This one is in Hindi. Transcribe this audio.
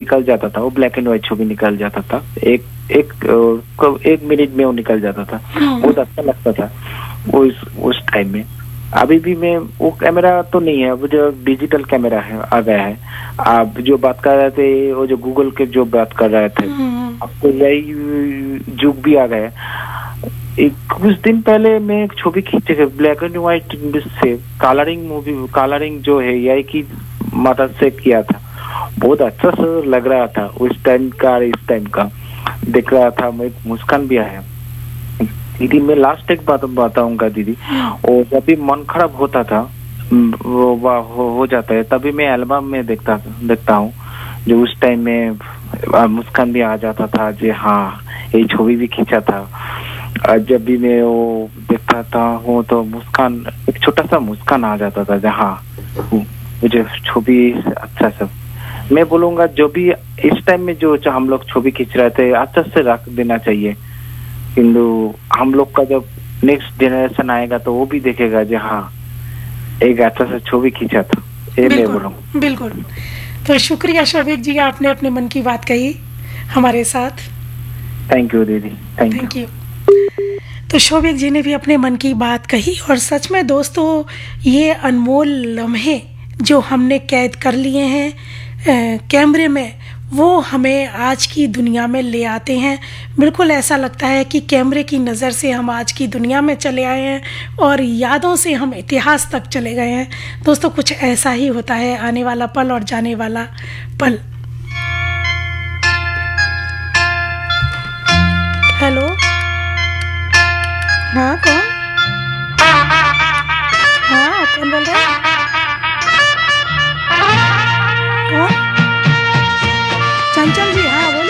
निकल जाता था, वो ब्लैक एंड व्हाइट छवि निकल जाता था, एक मिनट में वो निकल जाता था, बहुत अच्छा लगता था वो उस टाइम में। अभी भी मैं वो कैमरा तो नहीं है, वो जो डिजिटल कैमरा है आ गया है। आप जो बात कर रहे थे, वो जो गूगल के जो बात कर रहे थे, आपको यही जुग भी आ गया है। कुछ दिन पहले मैं एक छवि खींचे थे ब्लैक एंड व्हाइट से, कलरिंग जो है यही की मदद से किया था, बहुत अच्छा सा लग रहा था उस टाइम का, इस टाइम का देख रहा था मैं, मुस्कान भी आया। दीदी मैं लास्ट एक बात बताऊंगा दीदी, और जब भी मन खराब होता था वो हो जाता है, तभी मैं एल्बम में देखता हूँ, जो उस टाइम में मुस्कान भी आ जाता था, जी हाँ ये छवि भी खींचा था। जब भी मैं वो देखता था वो तो मुस्कान, एक छोटा सा मुस्कान आ जाता था, जहाँ मुझे छवि अच्छा सा। मैं बोलूंगा जो भी इस टाइम में जो हम लोग छवि खींच रहे थे अच्छा से रख देना चाहिए, किंतु हम लोग का जब नेक्स्ट जनरेशन आएगा तो वो भी देखेगा जी हाँ एक अच्छा सा छवि खींचा था, ये मैं बोलूँगा। बिल्कुल। तो शुक्रिया शोभिक जी, आपने अपने मन की बात कही हमारे साथ। थैंक यू दीदी, थैंक यू। तो शोभिक जी ने भी अपने मन की बात कही, और सच में दोस्तों ये अनमोल लम्हे जो हमने कैद कर लिए हैं कैमरे में, वो हमें आज की दुनिया में ले आते हैं। बिल्कुल ऐसा लगता है कि कैमरे की नज़र से हम आज की दुनिया में चले आए हैं और यादों से हम इतिहास तक चले गए हैं। दोस्तों कुछ ऐसा ही होता है आने वाला पल और जाने वाला पल। हेलो, हाँ कौन? हाँ कौन बोल रहा है? कौन? चंचल जी, हाँ बोलिए।